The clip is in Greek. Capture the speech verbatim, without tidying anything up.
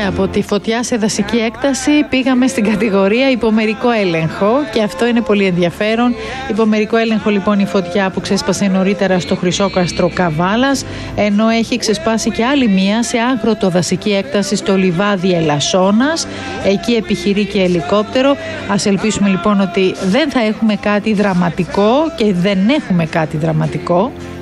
Και από τη φωτιά σε δασική έκταση πήγαμε στην κατηγορία υπομερικό έλεγχο και αυτό είναι πολύ ενδιαφέρον. Υπομερικό έλεγχο λοιπόν η φωτιά που ξέσπασε νωρίτερα στο Χρυσόκαστρο Καβάλας, ενώ έχει ξεσπάσει και άλλη μία σε άγροτο δασική έκταση στο λιβάδι Ελασσόνας. Εκεί επιχειρεί και ελικόπτερο. Ας ελπίσουμε λοιπόν ότι δεν θα έχουμε κάτι δραματικό και δεν έχουμε κάτι δραματικό.